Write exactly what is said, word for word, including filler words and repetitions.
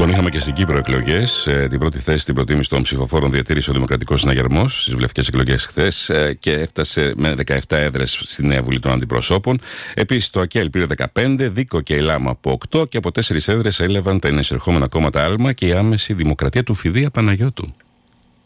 Λοιπόν, είχαμε και στην Κύπρο εκλογές. Ε, την πρώτη θέση στην προτίμηση των ψηφοφόρων διατήρησε ο Δημοκρατικός Συναγερμός στις βουλευτικές εκλογές χθες ε, και έφτασε με δεκαεπτά έδρες στη Νέα Βουλή των Αντιπροσώπων. Επίσης, το ΑΚΕΛ πήρε δεκαπέντε, ΔΙΚΟ και η ΛΑΜΑ από οκτώ και από τέσσερις έδρες έλαβαν τα ενισερχόμενα κόμματα ΑΛΜΑ και η άμεση Δημοκρατία του Φιδία Παναγιώτου.